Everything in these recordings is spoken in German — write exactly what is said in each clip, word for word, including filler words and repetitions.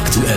aktuell.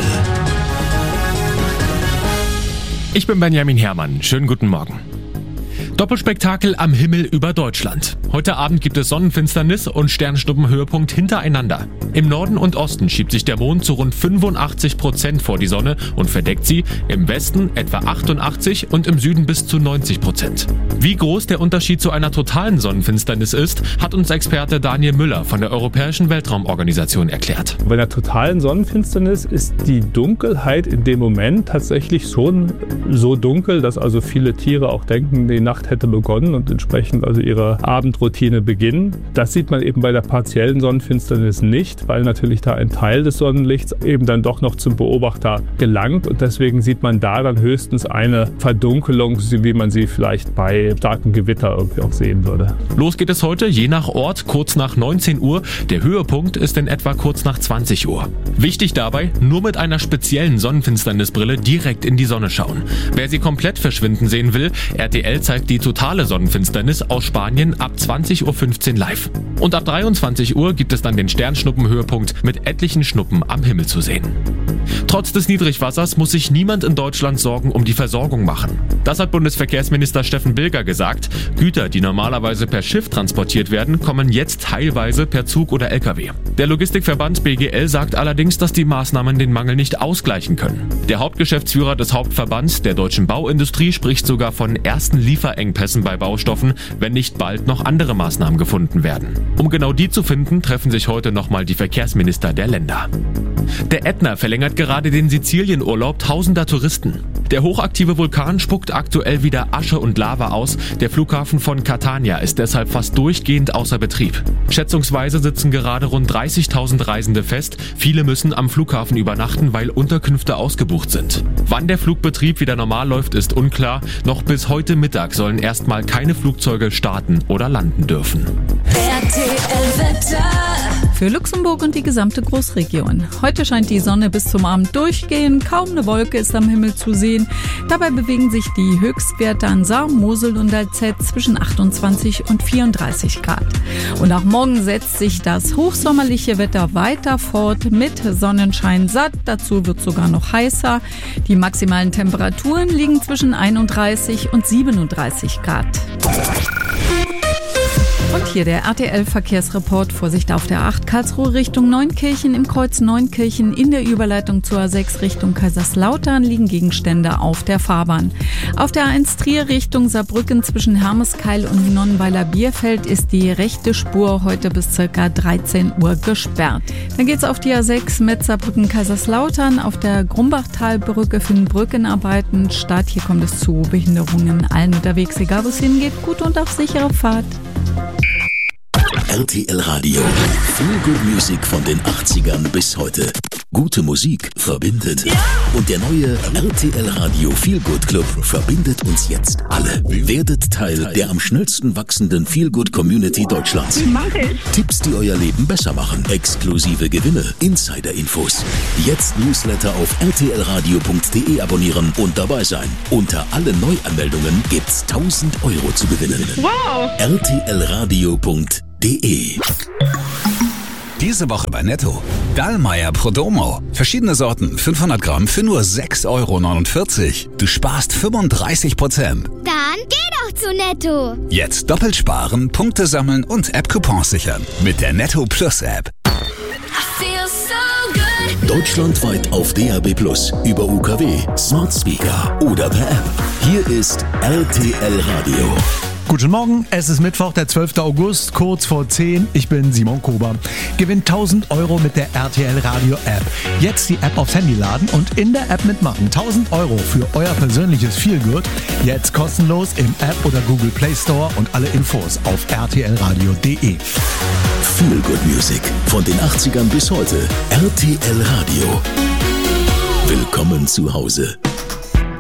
Ich bin Benjamin Herrmann. Schönen guten Morgen. Doppelspektakel am Himmel über Deutschland. Heute Abend gibt es Sonnenfinsternis und Sternschnuppenhöhepunkt hintereinander. Im Norden und Osten schiebt sich der Mond zu rund fünfundachtzig Prozent vor die Sonne und verdeckt sie, im Westen etwa achtundachtzig und im Süden bis zu neunzig Prozent. Wie groß der Unterschied zu einer totalen Sonnenfinsternis ist, hat uns Experte Daniel Müller von der Europäischen Weltraumorganisation erklärt. Bei einer totalen Sonnenfinsternis ist die Dunkelheit in dem Moment tatsächlich schon so dunkel, dass also viele Tiere auch denken, die Nacht hätte begonnen und entsprechend also ihre Abendroutine beginnen. Das sieht man eben bei der partiellen Sonnenfinsternis nicht, weil natürlich da ein Teil des Sonnenlichts eben dann doch noch zum Beobachter gelangt und deswegen sieht man da dann höchstens eine Verdunkelung, wie man sie vielleicht bei starkem Gewitter irgendwie auch sehen würde. Los geht es heute, je nach Ort, kurz nach neunzehn Uhr. Der Höhepunkt ist in etwa kurz nach zwanzig Uhr. Wichtig dabei, nur mit einer speziellen Sonnenfinsternisbrille direkt in die Sonne schauen. Wer sie komplett verschwinden sehen will, R T L zeigt die totale Sonnenfinsternis aus Spanien ab zwanzig Uhr fünfzehn live. Und ab dreiundzwanzig Uhr gibt es dann den Sternschnuppenhöhepunkt mit etlichen Schnuppen am Himmel zu sehen. Trotz des Niedrigwassers muss sich niemand in Deutschland Sorgen um die Versorgung machen. Das hat Bundesverkehrsminister Steffen Bilger gesagt. Güter, die normalerweise per Schiff transportiert werden, kommen jetzt teilweise per Zug oder L K W. Der Logistikverband B G L sagt allerdings, dass die Maßnahmen den Mangel nicht ausgleichen können. Der Hauptgeschäftsführer des Hauptverbands der deutschen Bauindustrie spricht sogar von ersten Lieferengpässen bei Baustoffen, wenn nicht bald noch andere Maßnahmen gefunden werden. Um genau die zu finden, treffen sich heute nochmal die Verkehrsminister der Länder. Der Ätna verlängert gerade den Sizilienurlaub tausender Touristen. Der hochaktive Vulkan spuckt aktuell wieder Asche und Lava aus. Der Flughafen von Catania ist deshalb fast durchgehend außer Betrieb. Schätzungsweise sitzen gerade rund dreißigtausend Reisende fest. Viele müssen am Flughafen übernachten, weil Unterkünfte ausgebucht sind. Wann der Flugbetrieb wieder normal läuft, ist unklar. Noch bis heute Mittag sollen erstmal keine Flugzeuge starten oder landen dürfen. R T L-Wetter für Luxemburg und die gesamte Großregion. Heute scheint die Sonne bis zum Abend durchgehend. Kaum eine Wolke ist am Himmel zu sehen. Dabei bewegen sich die Höchstwerte an Saar, Mosel und Alzette zwischen achtundzwanzig und vierunddreißig Grad. Und auch morgen setzt sich das hochsommerliche Wetter weiter fort mit Sonnenschein satt. Dazu wird sogar noch heißer. Die maximalen Temperaturen liegen zwischen einunddreißig und siebenunddreißig Grad. Und hier der R T L-Verkehrsreport. Vorsicht auf der acht Karlsruhe Richtung Neunkirchen, im Kreuz Neunkirchen in der Überleitung zur A sechs Richtung Kaiserslautern liegen Gegenstände auf der Fahrbahn. Auf der A eins Trier Richtung Saarbrücken zwischen Hermeskeil und Nonnenweiler Bierfeld ist die rechte Spur heute bis ca. dreizehn Uhr gesperrt. Dann geht's auf die A sechs Metzerbrücken Kaiserslautern. Auf der Grumbachtalbrücke finden Brückenarbeiten statt. Hier kommt es zu Behinderungen allen unterwegs. Egal wo es hingeht, gut und auf sichere Fahrt. R T L Radio. Feel Good Music von den achtzigern bis heute. Gute Musik verbindet. Ja! Und der neue R T L Radio Feel Good Club verbindet uns jetzt alle. Werdet Teil der am schnellsten wachsenden Feel Good Community Deutschlands. Tipps, die euer Leben besser machen. Exklusive Gewinne. Insider-Infos. Jetzt Newsletter auf r t l radio punkt d e abonnieren und dabei sein. Unter alle Neuanmeldungen gibt's tausend Euro zu gewinnen. Wow! r t l radio punkt d e. Diese Woche bei Netto. Dallmayr Prodomo. Verschiedene Sorten, fünfhundert Gramm für nur sechs Euro neunundvierzig. Du sparst fünfunddreißig Prozent. Dann geh doch zu Netto. Jetzt doppelt sparen, Punkte sammeln und App-Coupons sichern. Mit der Netto Plus App. Deutschlandweit auf D A B plus, über U K W, Smart Speaker oder per App. Hier ist R T L Radio. Guten Morgen, es ist Mittwoch, der zwölfte August, kurz vor zehn. Ich bin Simon Kober. Gewinnt tausend Euro mit der R T L Radio App. Jetzt die App aufs Handy laden und in der App mitmachen. tausend Euro für euer persönliches Feelgood. Jetzt kostenlos im App oder Google Play Store und alle Infos auf r t l radio punkt d e. Feelgood Music von den achtzigern bis heute. R T L Radio. Willkommen zu Hause.